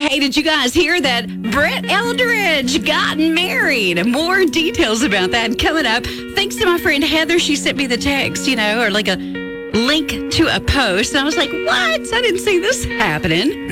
Hey, did you guys hear that Brett Eldridge got married? More details about that coming up. Thanks to my friend Heather. She sent me the text, or like a link to a post. And I was like, what? I didn't see this happening.